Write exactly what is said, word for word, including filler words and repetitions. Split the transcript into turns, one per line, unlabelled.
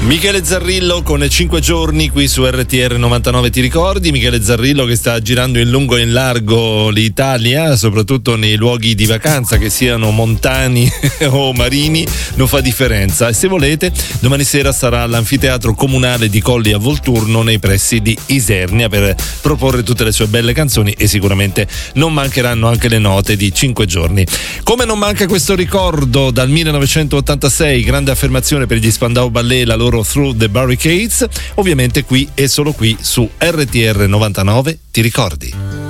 Michele Zarrillo con cinque giorni qui su R T R novantanove, ti ricordi? Michele Zarrillo che sta girando in lungo e in largo l'Italia, soprattutto nei luoghi di vacanza, che siano montani o marini, non fa differenza. E se volete, domani sera sarà all'anfiteatro comunale di Colli a Volturno nei pressi di Isernia per proporre tutte le sue belle canzoni, e sicuramente non mancheranno anche le note di cinque giorni. Come non manca questo ricordo dal millenovecentottantasei, grande affermazione per gli Spandau Ballet, la loro Through the Barricades, ovviamente qui e solo qui su R T R novantanove, ti ricordi?